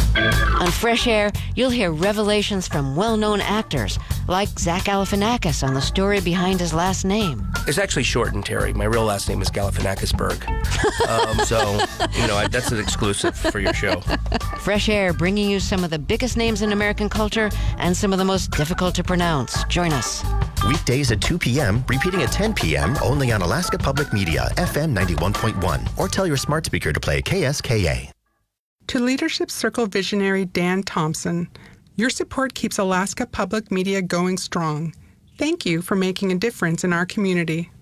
On Fresh Air, you'll hear revelations from well-known actors, like Zach Galifianakis on the story behind his last name. It's actually shortened, Terry. My real last name is Galifianakisberg. That's an exclusive for your show. Fresh Air, bringing you some of the biggest names in American culture and some of the most difficult to pronounce. Join us. Weekdays at 2 p.m., repeating at 10 p.m., only on Alaska Public Media, FM 91.1. Or tell your smart speaker to play KSKA. To Leadership Circle visionary Dan Thompson, your support keeps Alaska Public Media going strong. Thank you for making a difference in our community.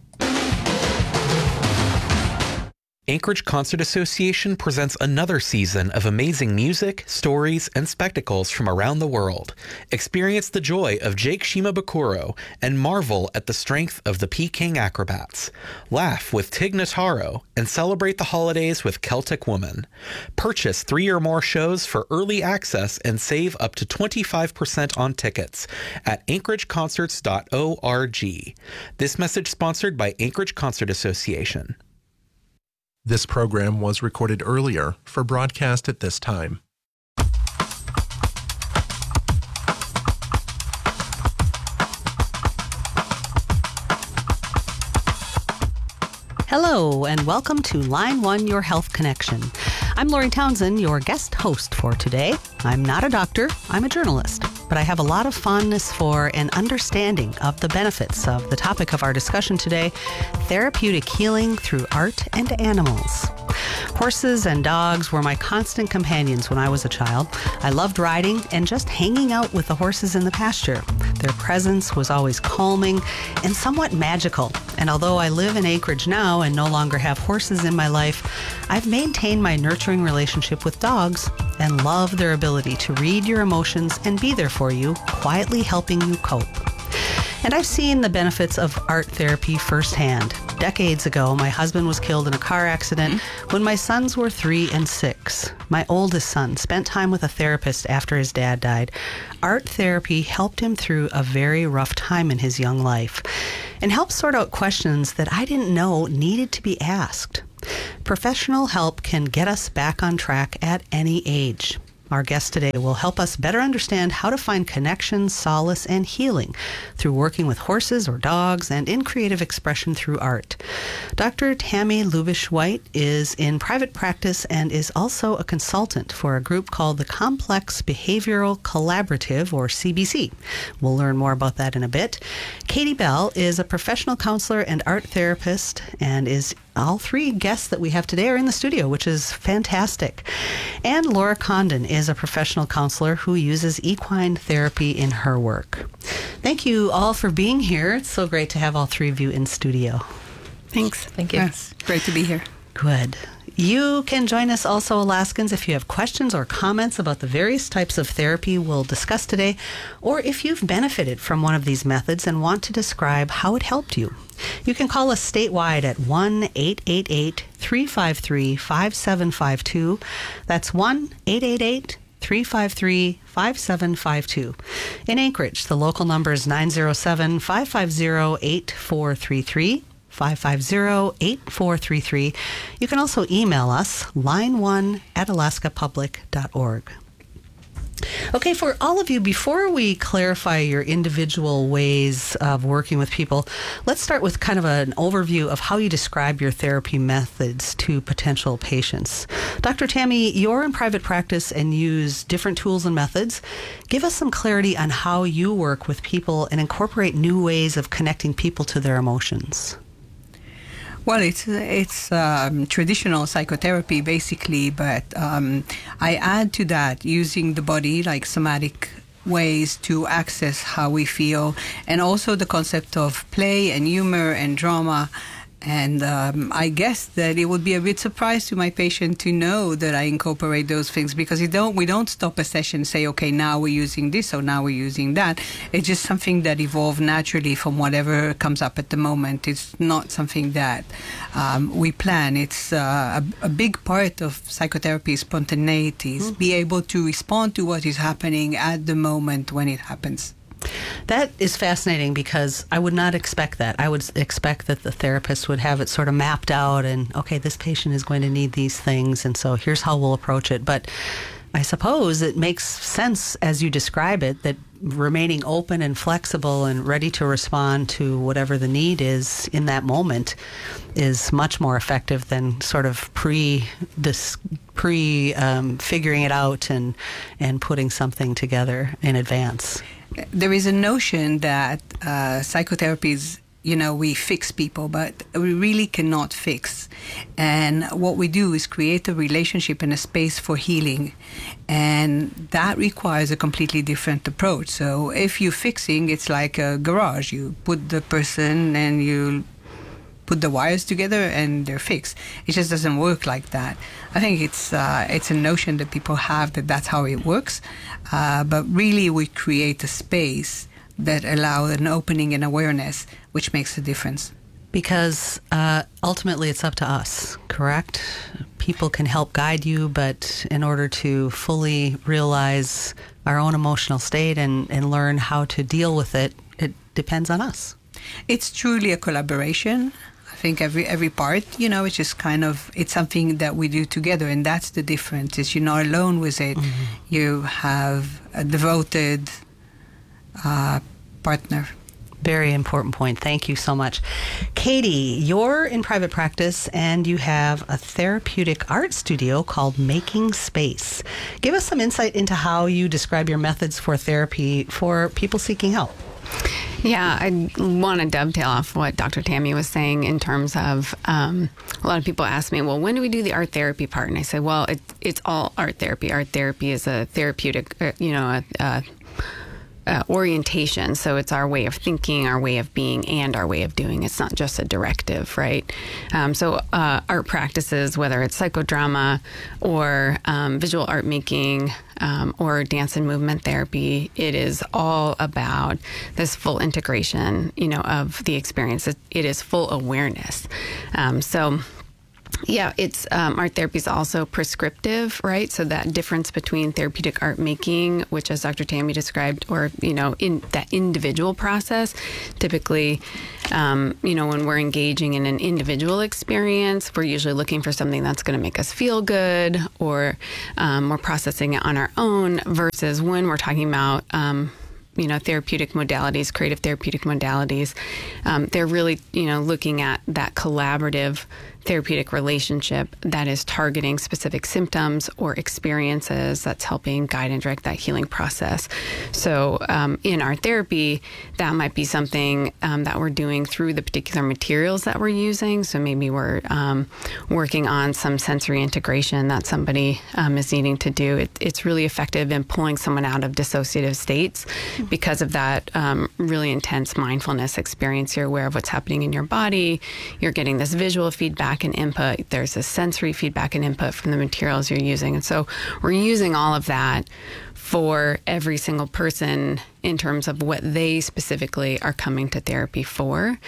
Anchorage Concert Association presents another season of amazing music, stories, and spectacles from around the world. Experience the joy of Jake Shimabukuro and marvel at the strength of the Peking Acrobats. Laugh with Tig Notaro and celebrate the holidays with Celtic Woman. Purchase 3 or more shows for early access and save up to 25% on tickets at anchorageconcerts.org. This message sponsored by Anchorage Concert Association. This program was recorded earlier for broadcast at this time. Hello, and welcome to Line 1, Your Health Connection. I'm Lori Townsend, your guest host for today. I'm not a doctor, I'm a journalist, but I have a lot of fondness for and understanding of the benefits of the topic of our discussion today, therapeutic healing through art and animals. Horses and dogs were my constant companions when I was a child. I loved riding and just hanging out with the horses in the pasture. Their presence was always calming and somewhat magical. And although I live in Anchorage now and no longer have horses in my life, I've maintained my nurturing relationship with dogs and love their ability to read your emotions and be there for you, quietly helping you cope. And I've seen the benefits of art therapy firsthand. Decades ago, my husband was killed in a car accident when my sons were 3 and 6. My oldest son spent time with a therapist after his dad died. Art therapy helped him through a very rough time in his young life and helped sort out questions that I didn't know needed to be asked. Professional help can get us back on track at any age. Our guest today will help us better understand how to find connection, solace, and healing through working with horses or dogs and in creative expression through art. Dr. Tammy Lubish-White is in private practice and is also a consultant for a group called the Complex Behavioral Collaborative, or CBC. We'll learn more about that in a bit. Katie Bell is a professional counselor and art therapist and is all 3 guests that we have today are in the studio, which is fantastic. And Laura Condon is a professional counselor who uses equine therapy in her work. Thank you all for being here. It's so great to have all 3 of you in studio. Thanks. Thank you. Yes, great to be here. Good. You can join us also, Alaskans, if you have questions or comments about the various types of therapy we'll discuss today, or if you've benefited from one of these methods and want to describe how it helped you. You can call us statewide at 1-888-353-5752. That's 1-888-353-5752. In Anchorage, the local number is 907-550-8433. 550-8433. You can also email us, line1@alaskapublic.org. Okay, for all of you, before we clarify your individual ways of working with people, let's start with kind of an overview of how you describe your therapy methods to potential patients. Dr. Tammy, you're in private practice and use different tools and methods. Give us some clarity on how you work with people and incorporate new ways of connecting people to their emotions. Well, it's traditional psychotherapy, basically, but I add to that using the body, like somatic ways to access how we feel, and also the concept of play and humor and drama. And I guess that it would be a bit surprised to my patient to know that I incorporate those things, because we don't stop a session and say, okay, now we're using this or now we're using that. It's just something that evolved naturally from whatever comes up at the moment. It's not something that we plan. It's a big part of psychotherapy is spontaneity, be able to respond to what is happening at the moment when it happens. That is fascinating, because I would not expect that. I would expect that the therapist would have it sort of mapped out and, okay, this patient is going to need these things, and so here's how we'll approach it. But I suppose it makes sense as you describe it that remaining open and flexible and ready to respond to whatever the need is in that moment is much more effective than sort of figuring it out and putting something together in advance. There is a notion that psychotherapy is, we fix people, but we really cannot fix. And what we do is create a relationship and a space for healing. And that requires a completely different approach. So if you're fixing, it's like a garage. You put the person and you put the wires together and they're fixed. It just doesn't work like that. I think it's a notion that people have that that's how it works. But really we create a space that allows an opening and awareness, which makes a difference. Because ultimately it's up to us, correct? People can help guide you, but in order to fully realize our own emotional state and learn how to deal with it, it depends on us. It's truly a collaboration. I think every part, it's just it's something that we do together, and that's the difference, is you're not alone with it. Mm-hmm. You have a devoted partner. Very important point. Thank you so much. Katie, you're in private practice and you have a therapeutic art studio called Making Space. Give us some insight into how you describe your methods for therapy for people seeking help. Yeah, I want to dovetail off what Dr. Tammy was saying in terms of a lot of people ask me, well, when do we do the art therapy part? And I say, well, it's all art therapy. Art therapy is a therapeutic, orientation. So it's our way of thinking, our way of being, and our way of doing. It's not just a directive, right? So art practices, whether it's psychodrama or visual art making or dance and movement therapy, it is all about this full integration, of the experience. It is full awareness. Yeah, it's art therapy is also prescriptive, right? So that difference between therapeutic art making, which as Dr. Tammy described, or, in that individual process, typically, when we're engaging in an individual experience, we're usually looking for something that's going to make us feel good, or we're processing it on our own, versus when we're talking about therapeutic modalities, creative therapeutic modalities, they're really, looking at that collaborative therapeutic relationship that is targeting specific symptoms or experiences that's helping guide and direct that healing process. So in our therapy, that might be something that we're doing through the particular materials that we're using. So maybe we're working on some sensory integration that somebody is needing to do. It's really effective in pulling someone out of dissociative states because of that really intense mindfulness experience. You're aware of what's happening in your body. You're getting this visual feedback and input. There's a sensory feedback and input from the materials you're using. And so we're using all of that for every single person in terms of what they specifically are coming to therapy for.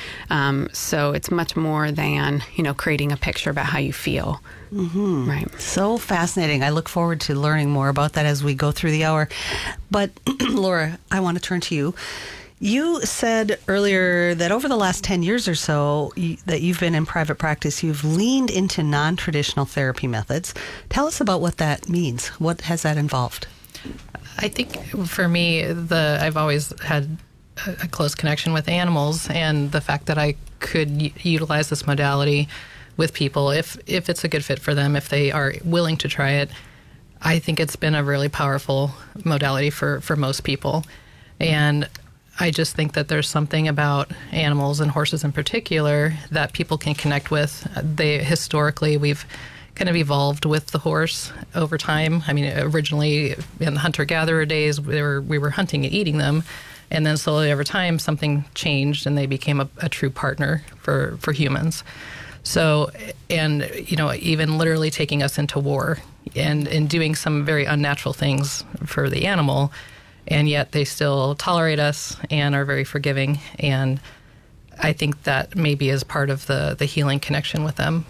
So it's much more than, creating a picture about how you feel. Mm-hmm. Right. So fascinating. I look forward to learning more about that as we go through the hour. But Laura, I want to turn to you. You said earlier that over the last 10 years or so that you've been in private practice, you've leaned into non-traditional therapy methods. Tell us about what that means. What has that involved? I think for me, I've always had a close connection with animals, and the fact that I could utilize this modality with people, if it's a good fit for them, if they are willing to try it, I think it's been a really powerful modality for most people. And I just think that there's something about animals and horses in particular that people can connect with. Historically, we've kind of evolved with the horse over time. I mean, originally in the hunter-gatherer days, we were hunting and eating them. And then slowly over time, something changed and they became a true partner for humans. So, and, even literally taking us into war and doing some very unnatural things for the animal. And yet they still tolerate us and are very forgiving. And I think that maybe is part of the healing connection with them.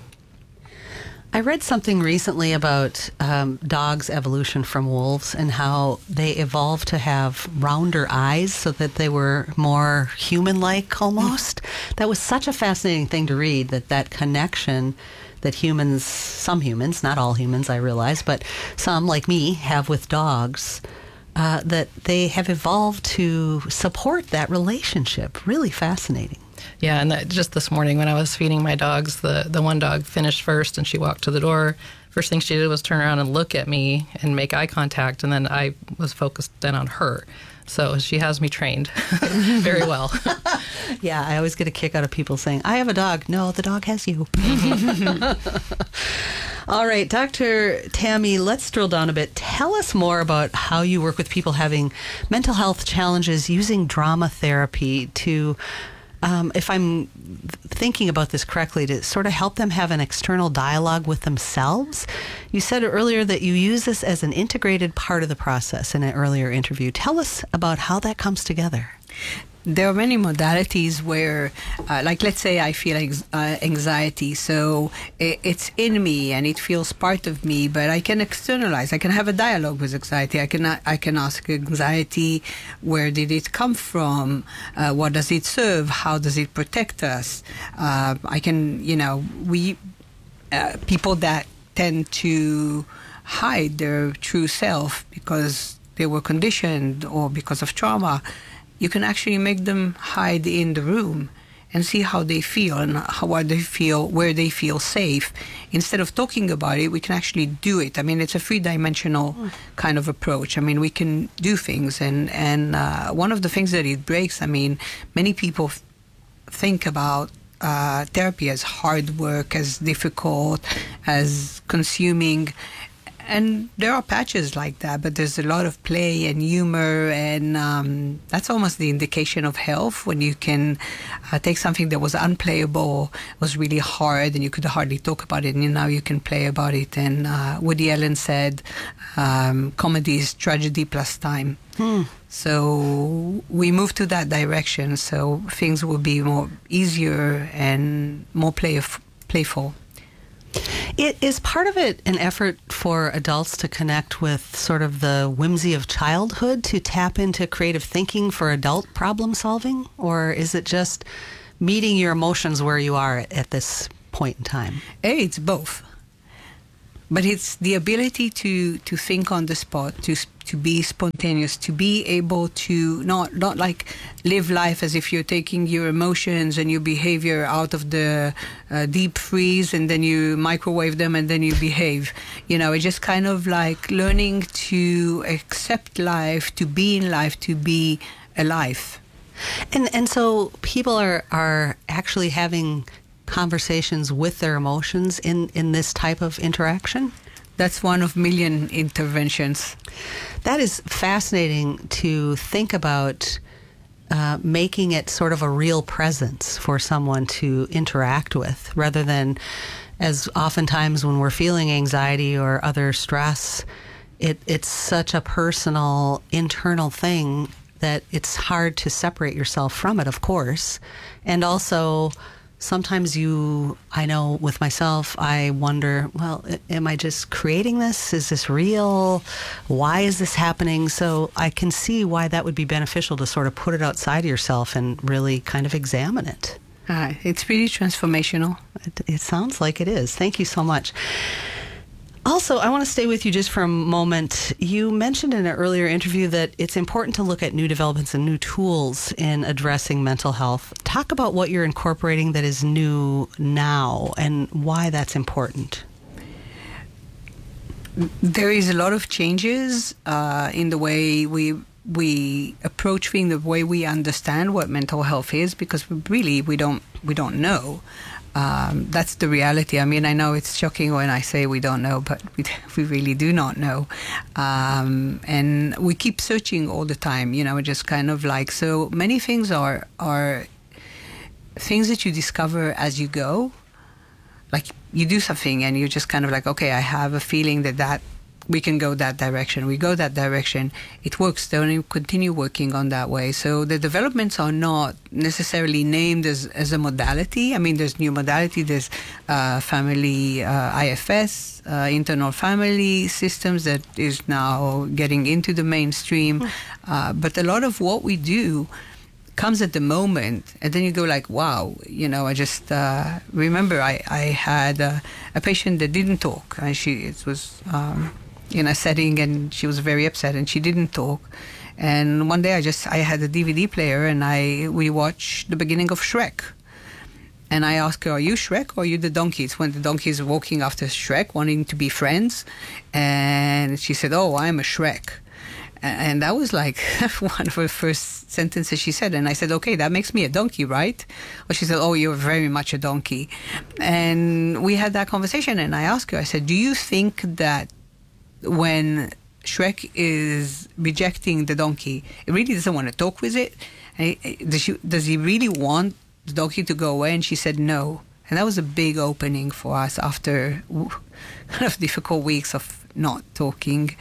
I read something recently about dogs' evolution from wolves and how they evolved to have rounder eyes so that they were more human-like almost. That was such a fascinating thing to read, that connection that some humans, not all humans, I realize, but some, like me, have with dogs, that they have evolved to support that relationship. Really fascinating. Yeah, and just this morning when I was feeding my dogs, the one dog finished first and she walked to the door. First thing she did was turn around and look at me and make eye contact, and then I was focused then on her. So she has me trained very well. Yeah, I always get a kick out of people saying, I have a dog. No, the dog has you. All right, Dr. Tammy, let's drill down a bit. Tell us more about how you work with people having mental health challenges using drama therapy to, if I'm thinking about this correctly, to sort of help them have an external dialogue with themselves. You said earlier that you use this as an integrated part of the process in an earlier interview. Tell us about how that comes together. There are many modalities where, like, let's say I feel anxiety, so it's in me and it feels part of me, but I can externalize. I can have a dialogue with anxiety. I can ask anxiety, where did it come from? What does it serve? How does it protect us? I can, people that tend to hide their true self because they were conditioned or because of trauma, you can actually make them hide in the room and see how they feel and how they feel, where they feel safe. Instead of talking about it, we can actually do it. I mean, it's a three-dimensional kind of approach. I mean, we can do things. And one of the things that it breaks, I mean, many people think about therapy as hard work, as difficult, as consuming. And there are patches like that, but there's a lot of play and humor, and that's almost the indication of health, when you can take something that was unplayable, was really hard, and you could hardly talk about it, and now you can play about it. And Woody Allen said, comedy is tragedy plus time. So we move to that direction, so things will be more easier and more playful. Is part of it an effort for adults to connect with sort of the whimsy of childhood, to tap into creative thinking for adult problem solving? Or is it just meeting your emotions where you are at this point in time? It's both. But it's the ability to think on the spot, to be spontaneous, to be able to not like live life as if you're taking your emotions and your behavior out of the deep freeze and then you microwave them and then you behave. It's just kind of like learning to accept life, to be in life, to be alive. And so people are actually having conversations with their emotions in this type of interaction? That's one of million interventions. That is fascinating to think about, making it sort of a real presence for someone to interact with, rather than, as oftentimes when we're feeling anxiety or other stress, it's such a personal, internal thing that it's hard to separate yourself from it, of course. And also, sometimes I know with myself, I wonder, well, am I just creating this? Is this real? Why is this happening? So I can see why that would be beneficial, to sort of put it outside of yourself and really kind of examine it. It's really transformational. It sounds like it is. Thank you so much. Also, I want to stay with you just for a moment. You mentioned in an earlier interview that it's important to look at new developments and new tools in addressing mental health. Talk about what you're incorporating that is new now and why that's important. There is a lot of changes in the way we approach things, the way we understand what mental health is, because we don't know. That's the reality. I mean, I know it's shocking when I say we don't know, but we really do not know. And we keep searching all the time, just kind of like, so many things are things that you discover as you go. Like, you do something and you're just kind of like, okay, I have a feeling that we can go that direction. We go that direction. It works. Then you continue working on that way. So the developments are not necessarily named as a modality. I mean, there's new modality. There's family IFS, internal family systems, that is now getting into the mainstream. But a lot of what we do comes at the moment, and then you go like, wow, I just remember I had a patient that didn't talk, and it was in a setting, and she was very upset, and she didn't talk. And one day I had a DVD player, and we watched the beginning of Shrek. And I asked her, are you Shrek or are you the donkey? It's when the donkey is walking after Shrek, wanting to be friends. And she said, oh, I'm a Shrek. And that was like one of her first sentences she said. And I said, okay, that makes me a donkey, right? Well, she said, oh, you're very much a donkey. And we had that conversation, and I asked her, I said, do you think that when Shrek is rejecting the donkey, it really doesn't want to talk with it? Does he really want the donkey to go away? And she said no. And that was a big opening for us after kind of difficult weeks of not talking.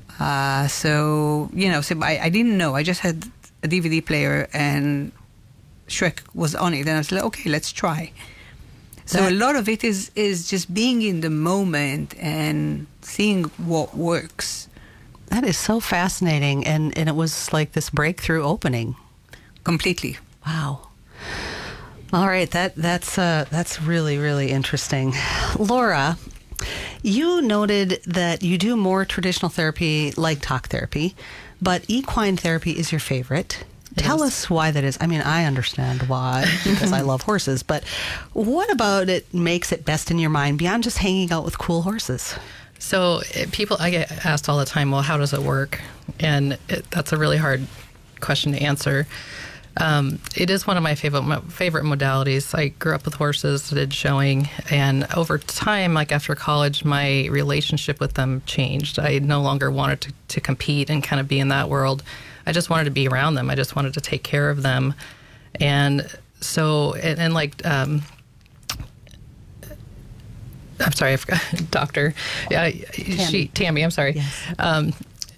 So I didn't know. I just had a DVD player and Shrek was on it. And I was like, okay, let's try. So a lot of it is just being in the moment and seeing what works. That is so fascinating. And it was like this breakthrough opening. Completely. Wow. All right, that's really, really interesting. Laura, you noted that you do more traditional therapy like talk therapy, but equine therapy is your favorite. Tell us why that is. I mean, I understand why, because I love horses, but what about it makes it best in your mind beyond just hanging out with cool horses? So I get asked all the time, well, how does it work? And that's a really hard question to answer. It is one of my favorite modalities. I grew up with horses, did showing, and over time, like after college, my relationship with them changed. I no longer wanted to compete and kind of be in that world. I just wanted to be around them. I just wanted to take care of them. And so, I'm sorry, I forgot, doctor. Tammy, I'm sorry. Yes.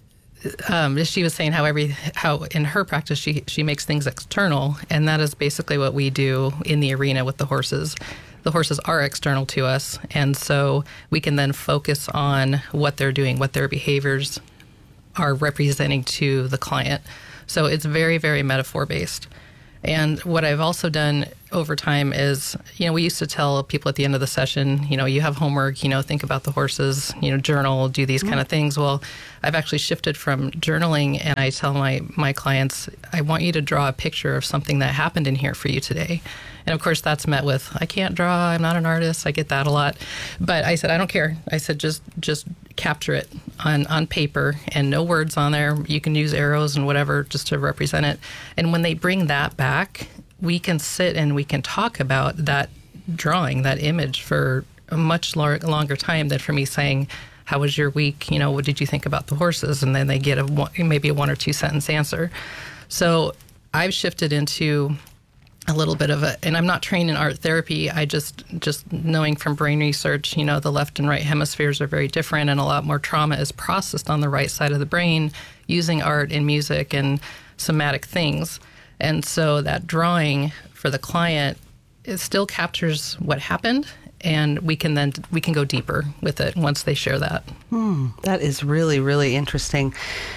She was saying how in her practice she makes things external, and that is basically what we do in the arena with the horses. The horses are external to us, and so we can then focus on what they're doing, what their behaviors are representing to the client. So it's very, very metaphor based. And what I've also done over time is, we used to tell people at the end of the session, you have homework, think about the horses, journal, do these kind of things. Well, I've actually shifted from journaling, and I tell my clients, I want you to draw a picture of something that happened in here for you today. And of course, that's met with, I can't draw, I'm not an artist. I get that a lot. But I said, I don't care. I said, just capture it on paper and no words on there. You can use arrows and whatever just to represent it. And when they bring that back, we can sit and we can talk about that drawing, that image for a much longer time than for me saying, how was your week? What did you think about the horses? And then they get maybe a 1 or 2 sentence answer. So I've shifted into a little bit of and I'm not trained in art therapy. I just knowing from brain research, the left and right hemispheres are very different, and a lot more trauma is processed on the right side of the brain using art and music and somatic things. And so that drawing for the client, it still captures what happened, and we can go deeper with it once they share that. That is really, really interesting.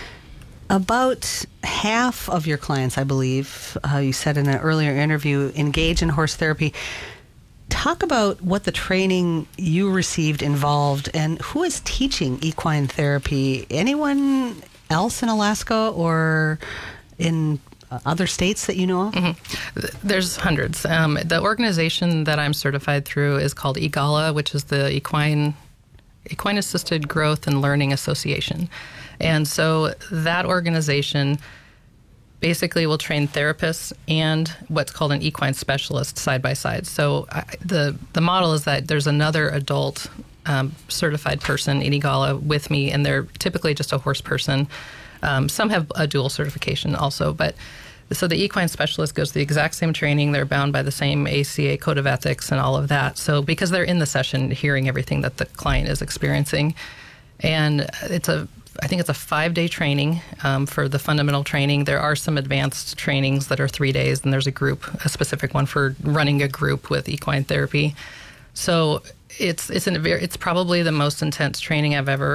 About half of your clients, I believe, you said in an earlier interview, engage in horse therapy. Talk about what the training you received involved, and who is teaching equine therapy? Anyone else in Alaska or in other states that you know of? Mm-hmm. There's hundreds. The organization that I'm certified through is called EGALA, which is the Equine Assisted Growth and Learning Association. And so that organization basically will train therapists and what's called an equine specialist side by side. So the model is that there's another adult certified person in EGALA with me, and they're typically just a horse person. Some have a dual certification also, but so the equine specialist goes to the exact same training. They're bound by the same ACA code of ethics and all of that. So because they're in the session hearing everything that the client is experiencing. And I think it's a 5-day training for the fundamental training. There are some advanced trainings that are 3 days, and there's a specific one for running a group with equine therapy. So it's probably the most intense training I've ever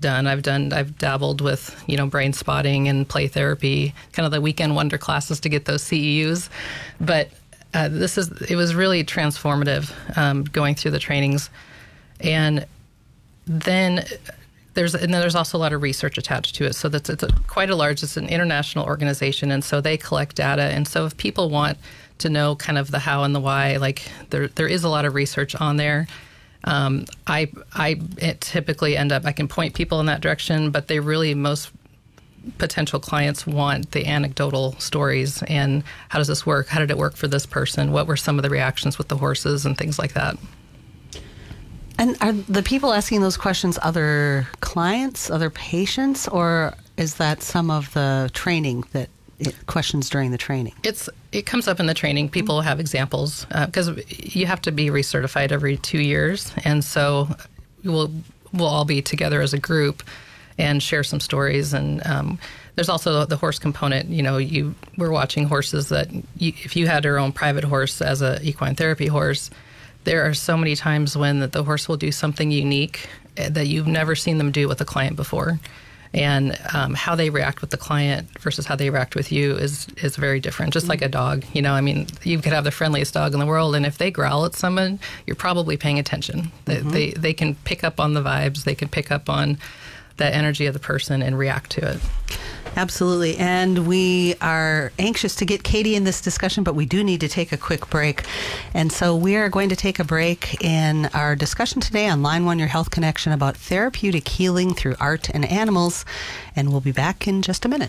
done. I've dabbled with, brain spotting and play therapy, kind of the weekend wonder classes to get those CEUs. But it was really transformative going through the trainings. And then there's also a lot of research attached to it. So it's an international organization, and so they collect data. And so if people want to know kind of the how and the why, like there is a lot of research on there. I typically I can point people in that direction, but most potential clients want the anecdotal stories and how does this work? How did it work for this person? What were some of the reactions with the horses and things like that? And are the people asking those questions other clients, other patients, or is that some of the training questions during the training? It comes up in the training. People have examples because you have to be recertified every 2 years, and so we'll all be together as a group and share some stories. And there's also the horse component. We're watching horses that if you had your own private horse as an equine therapy horse, there are so many times when the horse will do something unique that you've never seen them do with a client before. And how they react with the client versus how they react with you is very different, just like a dog. You could have the friendliest dog in the world, and if they growl at someone, you're probably paying attention. Mm-hmm. They can pick up on the vibes. They can pick up on the energy of the person and react to it. Absolutely. And we are anxious to get Katie in this discussion, but we do need to take a quick break. And so we are going to take a break in our discussion today on Line 1 Your Health Connection about therapeutic healing through art and animals. And we'll be back in just a minute.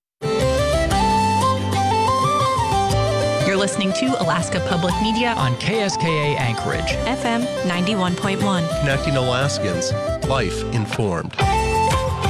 You're listening to Alaska Public Media on KSKA Anchorage, FM 91.1. Connecting Alaskans, life informed.